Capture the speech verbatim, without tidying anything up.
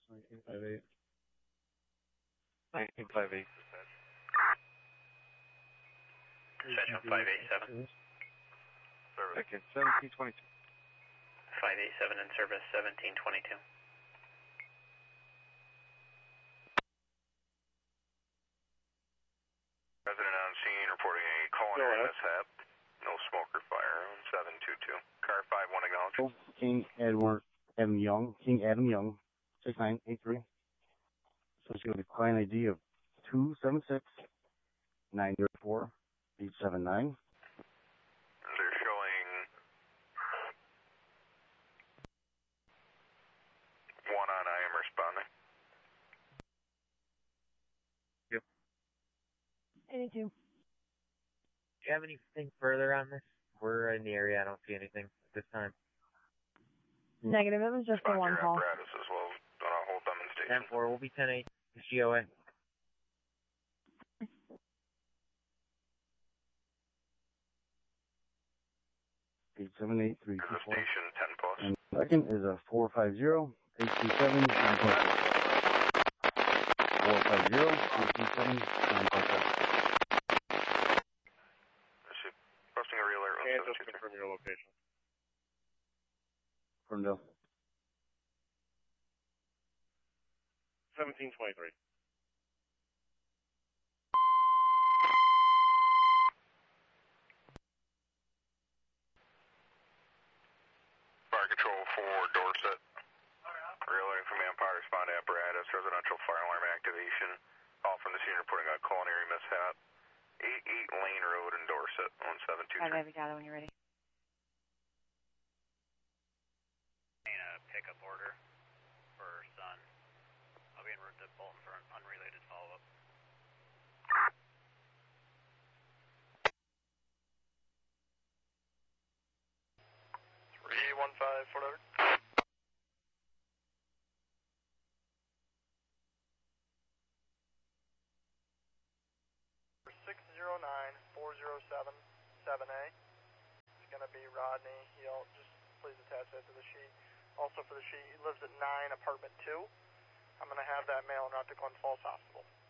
nineteen five eight. nineteen five eight. Concession five eight seven. Second, seventeen twenty-two. five eight seven in service, seventeen twenty-two. Resident on scene reporting a culinary mishap. No smoke or fire on seven two two. Car five one acknowledged. King Edward Adam Young, King Adam Young, six nine eight three. Associated with client I D of two seven six nine zero four eight seven nine. They're showing one on I am responding. Yep. eighty-two. Do you have anything further on this? We're in the area. I don't see anything at this time. Negative. It was just the one call. Apparatus as well. Uh, hold them in station. ten four. We'll be ten eight. G O A. eight seven eight three two four. Station ten plus. And second is a four five zero eight two seven nine four seven. four five zero eight two seven nine four seven. Posting a real alert. And just confirm your location. Ferndale. seventeen twenty-three. Fire control for Dorset. Relaying from Empire respond to apparatus. Residential fire alarm activation. Call from the scene reporting a culinary mishap. eight eight Lane Road in Dorset. one seven two three. Five, I've got it when you're ready. A pickup order for Sun. I'll be en route to Bolton for an unrelated follow-up. three one five, whatever. six zero nine four zero seven seven A. It's going to be Rodney. He'll just please attach that to the sheet. Also for the sheet, he lives at nine apartment two. I'm going to have that mail and route to Glens Falls Hospital.